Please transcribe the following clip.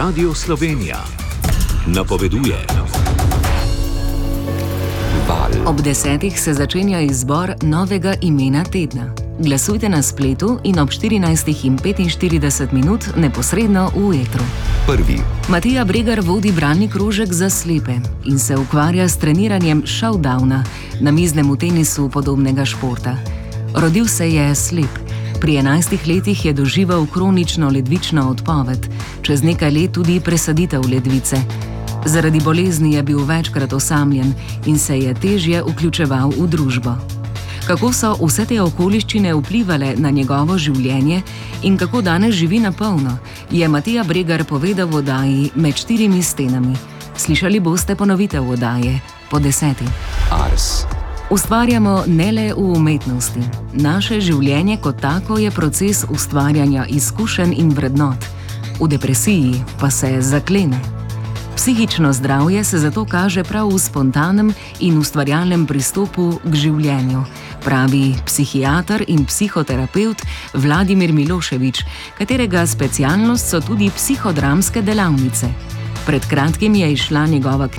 Radio Slovenija napoveduje. Ob 10. se začenja izbor novega imena tedna. Glasujte na spletu in ob 14:45 neposredno v etru. Prvi. Matija Bregar vodi bralni krožek za slepe in se ukvarja s treniranjem showdowna, namiznemu tenisu podobnega športa. Rodil se je slep. Pri 11 letih je doživel kronično ledvično odpoved, čez nekaj let tudi presaditev ledvice. Zaradi bolezni je bil večkrat osamljen in se je težje vključeval v družbo. Kako so vse te okoliščine vplivale na njegovo življenje in kako danes živi na polno, je Matija Bregar povedal v oddaji Med štirimi stenami. Slišali boste ponovitev oddaje po 10. Ars. Ustvarjamo ne le v umetnosti. Naše življenje kot tako je proces ustvarjanja izkušenj in vrednot. V depresiji pa se zaklene. Psihično zdravje se zato kaže prav v spontanem in ustvarjalnem pristopu k življenju, pravi psihiater in psihoterapevt Vladimir Milošević, katerega specialnost so tudi psihodramske delavnice. Pred kratkim je izšla njegova knjiga